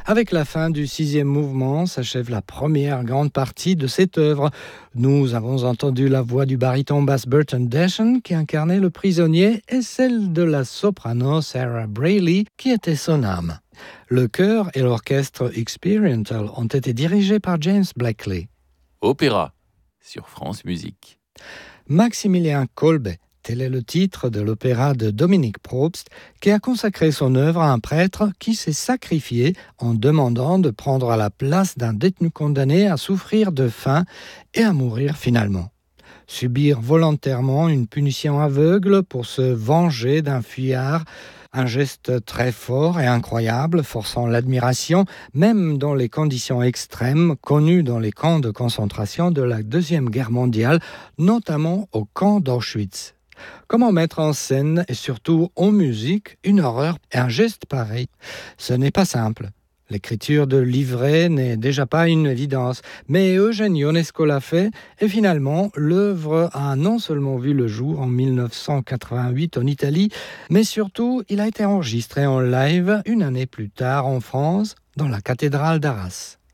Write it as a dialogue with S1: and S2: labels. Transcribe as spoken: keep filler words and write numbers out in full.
S1: Avec la fin du sixième mouvement s'achève la première grande partie de cette œuvre. Nous avons entendu la voix du baryton basse Burton Deschen qui incarnait le prisonnier et celle de la soprano Sarah Brailey qui était son âme. Le chœur et l'orchestre Experimental ont été dirigés par James Blakely.
S2: Opéra sur France Musique.
S1: Maximilien Kolbe, tel est le titre de l'opéra de Dominique Probst, qui a consacré son œuvre à un prêtre qui s'est sacrifié en demandant de prendre la place d'un détenu condamné à souffrir de faim et à mourir finalement. Subir volontairement une punition aveugle pour se venger d'un fuyard, un geste très fort et incroyable, forçant l'admiration, même dans les conditions extrêmes connues dans les camps de concentration de la Deuxième Guerre mondiale, notamment au camp d'Auschwitz. Comment mettre en scène et surtout en musique une horreur et un geste pareil ? Ce n'est pas simple. L'écriture de livret n'est déjà pas une évidence, mais Eugène Ionesco l'a fait et finalement l'œuvre a non seulement vu le jour en dix-neuf cent quatre-vingt-huit en Italie, mais surtout il a été enregistré en live une année plus tard en France dans la cathédrale d'Arras.